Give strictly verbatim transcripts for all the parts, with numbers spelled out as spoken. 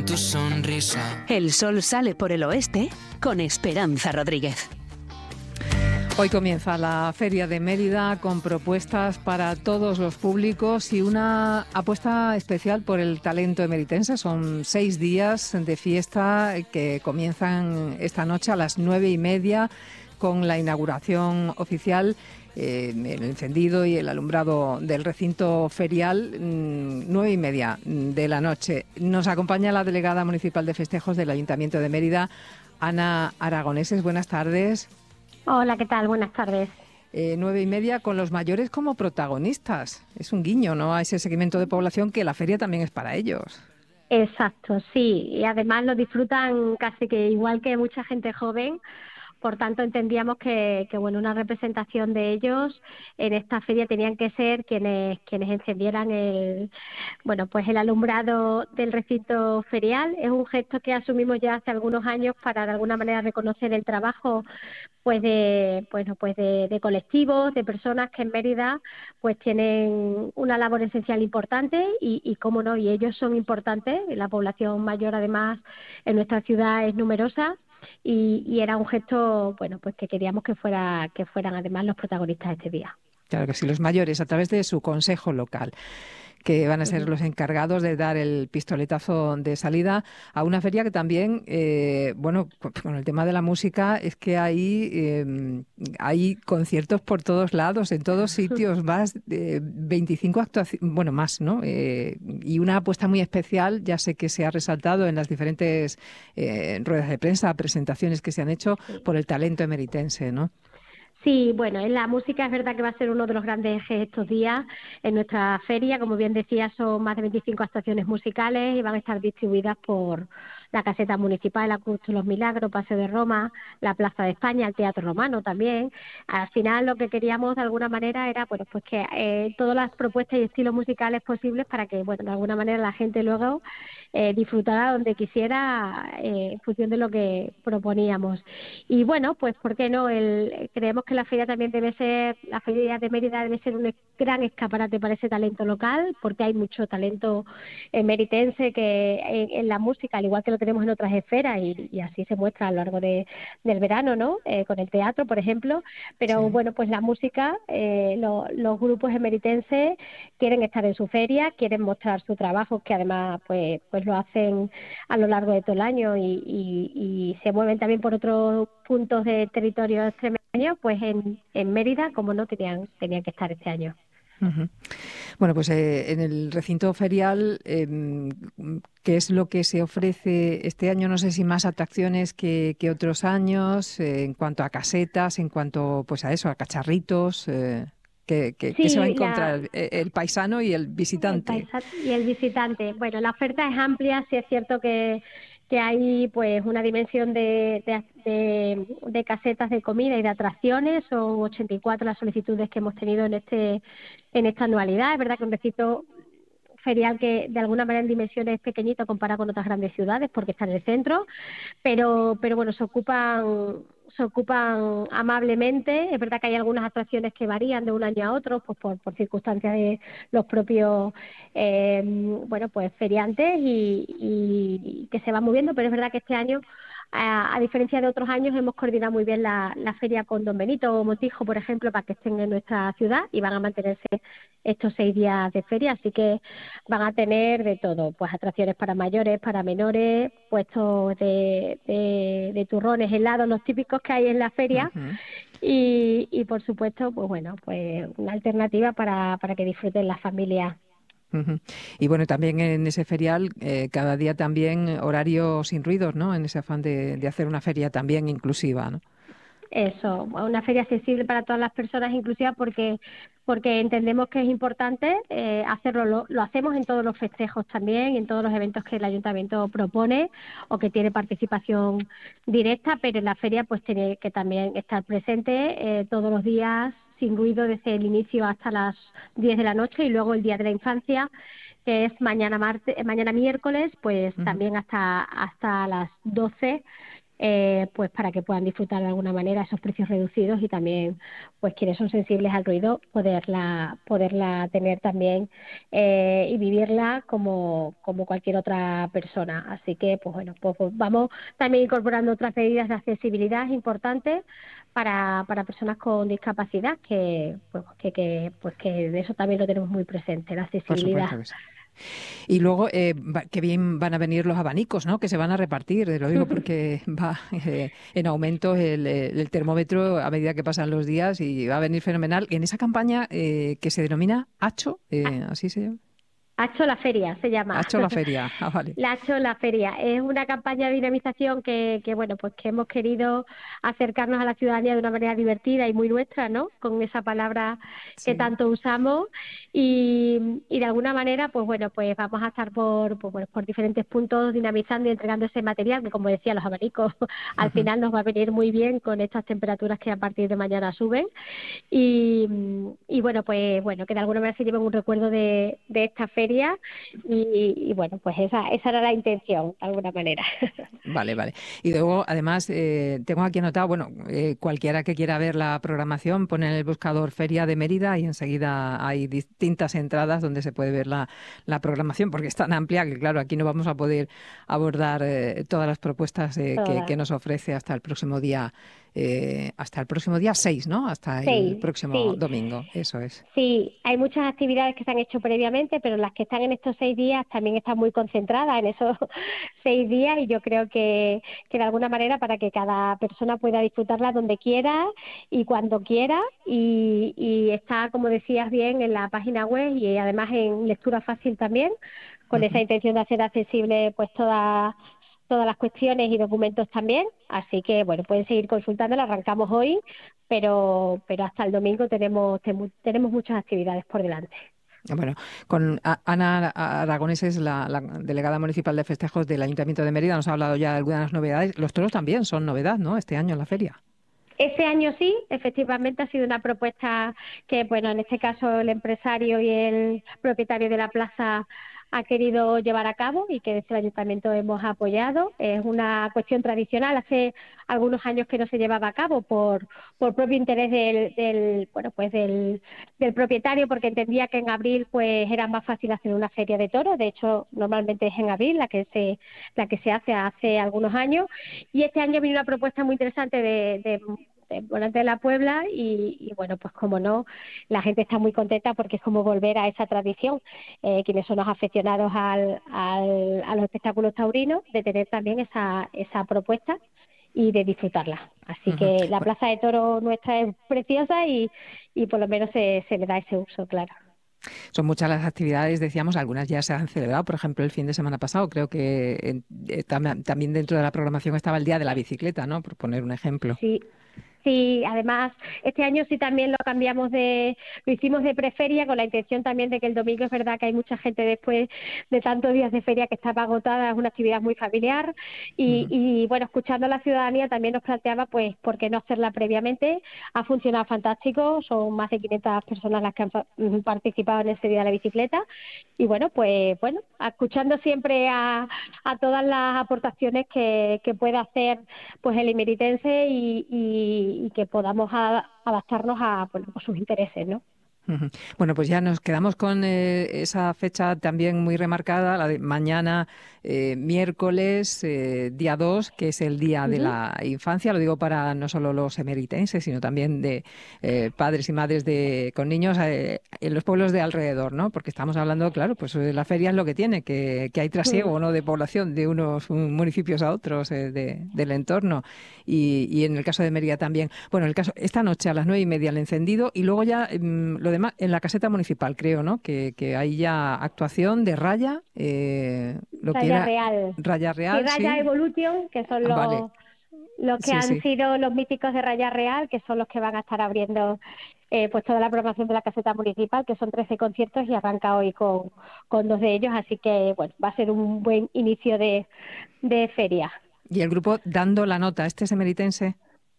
tu sonrisa. El sol sale por el oeste con Esperanza Rodríguez. Hoy comienza la Feria de Mérida con propuestas para todos los públicos y una apuesta especial por el talento emeritense. Son seis días de fiesta que comienzan esta noche a las nueve y media con la inauguración oficial, eh, el encendido y el alumbrado del recinto ferial, mmm, nueve y media de la noche. Nos acompaña la delegada municipal de festejos del Ayuntamiento de Mérida, Ana Aragoneses. Buenas tardes. Hola, ¿qué tal? Buenas tardes. Eh, nueve y media con los mayores como protagonistas. Es un guiño, ¿no?, a ese segmento de población que la feria también es para ellos. Exacto, sí. Y además lo disfrutan casi que igual que mucha gente joven. Por tanto, entendíamos que, que bueno, una representación de ellos en esta feria tenían que ser quienes quienes encendieran el bueno pues el alumbrado del recinto ferial. Es un gesto que asumimos ya hace algunos años para de alguna manera reconocer el trabajo pues de bueno pues de, de colectivos, de personas que en Mérida pues tienen una labor esencial importante y, y cómo no, y ellos son importantes. La población mayor además en nuestra ciudad es numerosa. Y, y era un gesto, bueno, pues que queríamos que fuera que fueran además los protagonistas este día. Claro que sí, los mayores a través de su consejo local, que van a ser los encargados de dar el pistoletazo de salida a una feria que también, eh, bueno, con el tema de la música, es que hay, eh, hay conciertos por todos lados, en todos sitios, más de veinticinco actuaciones, bueno, más, ¿no? Eh, y una apuesta muy especial, ya sé que se ha resaltado en las diferentes eh, ruedas de prensa, presentaciones que se han hecho, Sí. por el talento emeritense, ¿no? Sí, bueno, en la música es verdad que va a ser uno de los grandes ejes estos días en nuestra feria. Como bien decía, son más de veinticinco actuaciones musicales y van a estar distribuidas por la Caseta Municipal, la Cruz de los Milagros, Paseo de Roma, la Plaza de España, el Teatro Romano también. Al final lo que queríamos de alguna manera era bueno pues que eh, todas las propuestas y estilos musicales posibles para que bueno de alguna manera la gente luego eh, disfrutara donde quisiera eh, en función de lo que proponíamos. Y bueno, pues ¿por qué no? El, creemos que la feria también debe ser, la feria de Mérida debe ser un gran escaparate para ese talento local, porque hay mucho talento eh, meritense que en, en la música, al igual que lo tenemos en otras esferas, y, y así se muestra a lo largo de, del verano, ¿no? Eh, con el teatro, por ejemplo, pero Sí. bueno, pues la música, eh, lo, los grupos emeritenses quieren estar en su feria, quieren mostrar su trabajo, que además pues pues lo hacen a lo largo de todo el año y, y, y se mueven también por otros puntos de territorio extremeño, pues en, en Mérida, como no, tenían, tenían que estar este año. Uh-huh. Bueno, pues eh, en el recinto ferial, eh, ¿qué es lo que se ofrece este año? No sé si más atracciones que, que otros años, eh, en cuanto a casetas, en cuanto pues a eso, a cacharritos. Eh, ¿qué, qué, qué se va a Sí, la, encontrar el, el paisano y el El visitante? paisa y el visitante. Bueno, la oferta es amplia, sí es cierto que, que hay pues una dimensión de, de, de, de casetas de comida y de atracciones. Son ochenta y cuatro las solicitudes que hemos tenido en este en esta anualidad. Es verdad que un recinto ferial que de alguna manera en dimensiones es pequeñito comparado con otras grandes ciudades porque está en el centro, pero pero bueno, se ocupan se ocupan amablemente. Es verdad que hay algunas atracciones que varían de un año a otro, pues por, por circunstancias de los propios eh, bueno pues feriantes y, y que se van moviendo, pero es verdad que este año, a, a diferencia de otros años, hemos coordinado muy bien la, la feria con Don Benito o Montijo, por ejemplo, para que estén en nuestra ciudad y van a mantenerse estos seis días de feria, así que van a tener de todo, pues atracciones para mayores, para menores, puestos de, de, de turrones, helados, los típicos que hay en la feria. Uh-huh. y, y por supuesto, pues bueno, pues una alternativa para, para que disfruten las familias. Uh-huh. Y bueno, también en ese ferial, eh, cada día también horario sin ruidos, ¿no? En ese afán de, de hacer una feria también inclusiva, ¿no? Eso, una feria accesible para todas las personas, inclusiva, porque porque entendemos que es importante eh, hacerlo. Lo, lo hacemos en todos los festejos también, en todos los eventos que el ayuntamiento propone o que tiene participación directa, pero en la feria pues tiene que también estar presente eh, todos los días sin ruido desde el inicio hasta las diez de la noche, y luego el Día de la Infancia, que es mañana martes, mañana miércoles, pues Uh-huh. también hasta hasta las doce. eh, pues para que puedan disfrutar de alguna manera esos precios reducidos y también, pues quienes son sensibles al ruido, poderla, poderla tener también eh, y vivirla como, como cualquier otra persona. Así que, pues bueno, pues, pues vamos también incorporando otras medidas de accesibilidad importantes para, para personas con discapacidad, que, pues, que, que, pues que de eso también lo tenemos muy presente, la Por accesibilidad. supuesto que sí. Y luego, eh, va, qué bien van a venir los abanicos, ¿no? Que se van a repartir, lo digo porque va eh, en aumento el, el termómetro a medida que pasan los días y va a venir fenomenal. En esa campaña eh, que se denomina Hacho, eh, así se llama. Hacho la feria se llama. Hacho la feria, ah, vale. La Hacho la feria es una campaña de dinamización que, que bueno, pues que hemos querido acercarnos a la ciudadanía de una manera divertida y muy nuestra, ¿no? Con esa palabra que Sí. tanto usamos y, y de alguna manera, pues bueno, pues vamos a estar por, por, bueno, por diferentes puntos dinamizando y entregando ese material que, como decía, los abanicos al final nos va a venir muy bien con estas temperaturas que a partir de mañana suben. Y, y bueno, pues bueno, que de alguna manera se lleven un recuerdo de, de esta feria y, y bueno, pues esa, esa era la intención, de alguna manera. Vale, vale. Y luego, además, eh, tengo aquí anotado, bueno, eh, cualquiera que quiera ver la programación, pone en el buscador Feria de Mérida y enseguida hay distintas entradas donde se puede ver la, la programación, porque es tan amplia que, claro, aquí no vamos a poder abordar eh, todas las propuestas eh, que, que nos ofrece hasta el próximo día, eh, hasta el próximo día seis, ¿no? Hasta el Sí, próximo sí. domingo, eso es. Sí, hay muchas actividades que se han hecho previamente, pero las que están en estos seis días también están muy concentradas en esos seis días y yo creo que, que de alguna manera para que cada persona pueda disfrutarla donde quiera y cuando quiera y, y está, como decías bien, en la página web y además en lectura fácil también, con esa Uh-huh. intención de hacer accesible pues todas todas las cuestiones y documentos también, así que bueno, pueden seguir consultándola, arrancamos hoy, pero pero hasta el domingo tenemos tenemos muchas actividades por delante. Bueno, con A- Ana Aragonés, es la, la delegada municipal de festejos del Ayuntamiento de Mérida, nos ha hablado ya de algunas novedades. Los toros también son novedad, ¿no? Este año en la feria. Este año sí, efectivamente ha sido una propuesta que, bueno, en este caso el empresario y el propietario de la plaza ha querido llevar a cabo y que desde el ayuntamiento hemos apoyado. Es una cuestión tradicional, hace algunos años que no se llevaba a cabo por por propio interés del, del bueno pues del, del propietario, porque entendía que en abril pues era más fácil hacer una feria de toros. De hecho, normalmente es en abril la que se la que se hace hace algunos años y este año vino una propuesta muy interesante de, de de Volante de la Puebla y, y bueno, pues como no, la gente está muy contenta porque es como volver a esa tradición, eh, quienes son los aficionados al, al, a los espectáculos taurinos, de tener también esa, esa propuesta y de disfrutarla. Así Uh-huh. que la Bueno, Plaza de Toros nuestra es preciosa y, y por lo menos se, se le da ese uso, claro. son muchas las actividades, decíamos, algunas ya se han celebrado. Por ejemplo, el fin de semana pasado, creo que eh, eh, tam- también dentro de la programación estaba el Día de la Bicicleta, ¿no? Por poner un ejemplo. Sí. Sí, además, este año sí también lo cambiamos de, lo hicimos de preferia con la intención también de que el domingo es verdad que hay mucha gente después de tantos días de feria que estaba agotada, es una actividad muy familiar y, Uh-huh. y bueno, escuchando a la ciudadanía también nos planteaba pues por qué no hacerla previamente, ha funcionado fantástico, son más de quinientas personas las que han fa- participado en ese día de la bicicleta y bueno, pues bueno, escuchando siempre a, a todas las aportaciones que, que pueda hacer pues el emeritense y, y, y que podamos a, adaptarnos a, bueno, a sus intereses, ¿no? Ujú. Bueno, pues ya nos quedamos con eh, esa fecha también muy remarcada, la de mañana, eh, miércoles, eh, día dos, que es el Día de Uh-huh. la Infancia. Lo digo para no solo los emeritenses, sino también de eh, padres y madres de, con niños eh, en los pueblos de alrededor, ¿no? Porque estamos hablando, claro, pues eh, la feria es lo que tiene, que, que hay trasiego, ¿no? De población de unos um, municipios a otros eh, de, del entorno. Y, y en el caso de Mérida también. Bueno, en el caso, esta noche a las nueve y media el encendido y luego ya mm, lo demás en la caseta municipal, creo, ¿no? Que, que hay ya actuación de raya, eh, lo que Raya era Real. raya Sí, real, Raya sí. Evolution, que son Ah, vale, los, los que sí, han sí. sido los míticos de Raya Real, que son los que van a estar abriendo eh, pues toda la programación de la caseta municipal, que son trece conciertos y arranca hoy con, con dos de ellos, así que bueno, va a ser un buen inicio de, de feria. Y el grupo Dando la Nota, ¿este es emeritense?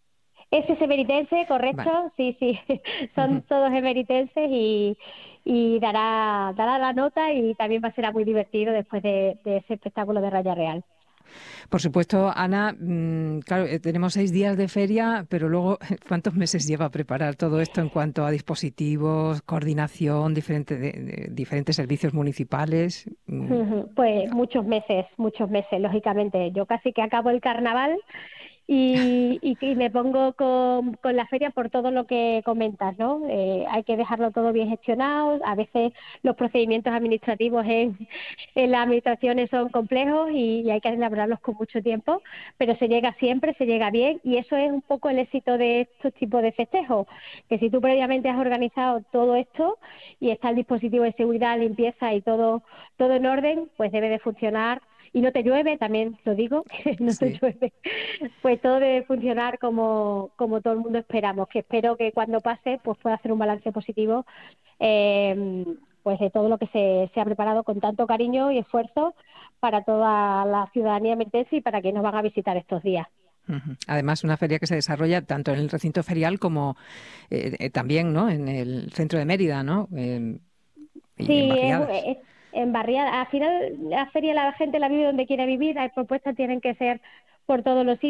Ese es emeritense, Vale. correcto, sí, sí, son Ujú. todos emeritenses y, y dará, dará la nota y también va a ser muy divertido después de, de ese espectáculo de Raya Real. Por supuesto, Ana, claro, tenemos seis días de feria, pero luego, ¿cuántos meses lleva a preparar todo esto en cuanto a dispositivos, coordinación, diferente de, de, diferentes servicios municipales? Pues muchos meses, muchos meses, lógicamente. Yo casi que acabo el carnaval y, y, y me pongo con, con la feria por todo lo que comentas, ¿no? Eh, hay que dejarlo todo bien gestionado. A veces los procedimientos administrativos en, en las administraciones son complejos y, y hay que elaborarlos con mucho tiempo, pero se llega siempre, se llega bien, y eso es un poco el éxito de estos tipos de festejos, que si tú previamente has organizado todo esto y está el dispositivo de seguridad, limpieza y todo, todo en orden, pues debe de funcionar. Y no te llueve, también lo digo, que no te Sí. llueve, pues todo debe funcionar como, como todo el mundo esperamos, que espero que cuando pase pues pueda hacer un balance positivo eh, pues de todo lo que se, se ha preparado con tanto cariño y esfuerzo para toda la ciudadanía meritense y para quienes nos van a visitar estos días. Además, una feria que se desarrolla tanto en el recinto ferial como eh, eh, también, ¿no?, en el centro de Mérida, ¿no? Eh, y en Sí, es, barriadas. es en barriada. Al final la feria la gente la vive donde quiere vivir, las propuestas tienen que ser por todos los sitios.